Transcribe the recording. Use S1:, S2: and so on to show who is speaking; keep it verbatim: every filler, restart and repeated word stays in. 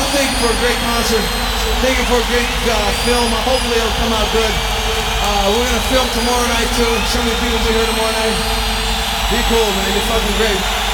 S1: thank you for a great concert. Thank you for a great uh, film. Hopefully it'll come out good. Uh, we're gonna film tomorrow night too. So many people will be here tomorrow night. Be cool, man. You're fucking great.